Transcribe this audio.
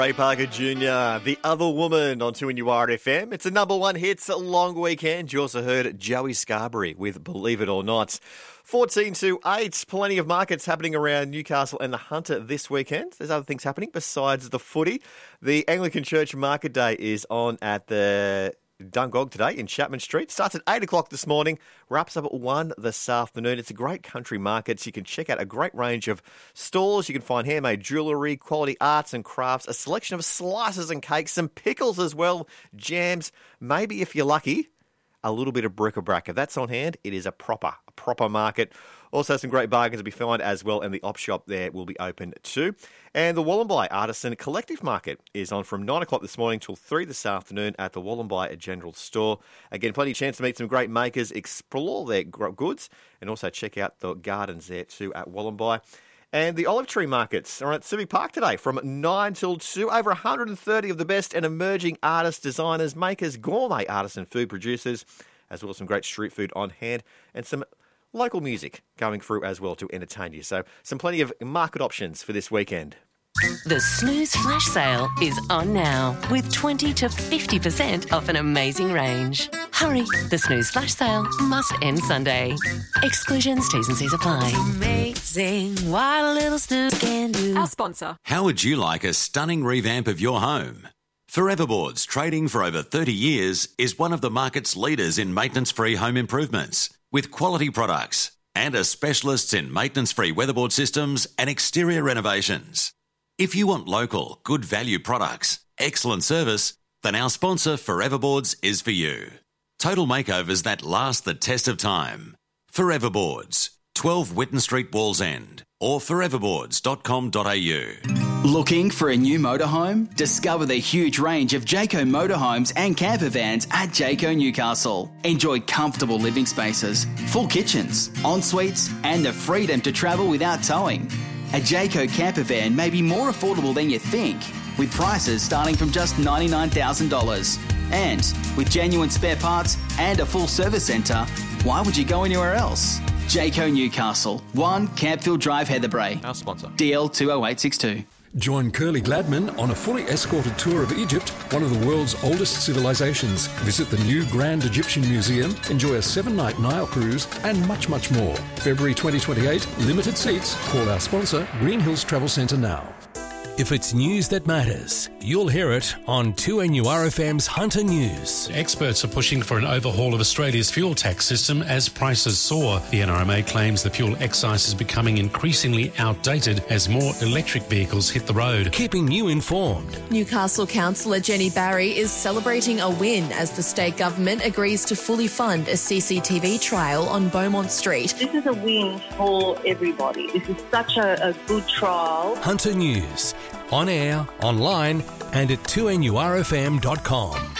Ray Parker Jr., The Other Woman on 2NURFM. It's a number one hits long weekend. You also heard Joey Scarberry with Believe It or Not. 14 to 8, plenty of markets happening around Newcastle and the Hunter this weekend. There's other things happening besides the footy. The Anglican Church Market Day is on at the Dungog today in Chapman Street. Starts at 8 o'clock this morning, wraps up at 1 this afternoon. It's a great country market, so you can check out a great range of stalls. You can find handmade jewellery, quality arts and crafts, a selection of slices and cakes, some pickles as well, jams, maybe if you're lucky, a little bit of bric-a-brac. If that's on hand, it is a proper market. Also some great bargains to be found as well, and the op shop there will be open too. And the Wollombi Artisan Collective Market is on from 9 o'clock this morning till 3 this afternoon at the Wollombi General Store. Again, plenty of chance to meet some great makers, explore their goods, and also check out the gardens there too at Wollombi. And the Olive Tree Markets are at Civic Park today from 9 till 2. Over 130 of the best and emerging artists, designers, makers, gourmet artists and food producers, as well as some great street food on hand and some local music going through as well to entertain you. So some plenty of market options for this weekend. The Snooze Flash Sale is on now with 20 to 50% off an amazing range. Hurry, the Snooze Flash Sale must end Sunday. Exclusions, T's and C's apply. Amazing what a little snooze can do. Our sponsor. How would you like a stunning revamp of your home? Foreverboards, trading for over 30 years, is one of the market's leaders in maintenance-free home improvements, with quality products and are specialists in maintenance-free weatherboard systems and exterior renovations. If you want local, good value products, excellent service, then our sponsor Foreverboards is for you. Total makeovers that last the test of time. Foreverboards, 12 Witten Street, Wallsend, or foreverboards.com.au. Looking for a new motorhome? Discover the huge range of Jayco motorhomes and camper vans at Jayco Newcastle. Enjoy comfortable living spaces, full kitchens, en-suites, and the freedom to travel without towing. A Jayco camper van may be more affordable than you think, with prices starting from just $99,000. And with genuine spare parts and a full service centre, why would you go anywhere else? Jayco Newcastle, 1 Campfield Drive, Heatherbrae. Our sponsor. DL 20862. Join Curly Gladman on a fully escorted tour of Egypt, one of the world's oldest civilizations. Visit the new Grand Egyptian Museum, enjoy a 7-night Nile cruise, and much, much more. February 2028, limited seats. Call our sponsor, Green Hills Travel Centre now. If it's news that matters, you'll hear it on 2NURFM's Hunter News. Experts are pushing for an overhaul of Australia's fuel tax system as prices soar. The NRMA claims the fuel excise is becoming increasingly outdated as more electric vehicles hit the road. Keeping you informed. Newcastle Councillor Jenny Barry is celebrating a win as the state government agrees to fully fund a CCTV trial on Beaumont Street. This is a win for everybody. This is such a good trial. Hunter News. On air, online, and at 2NURFM.com.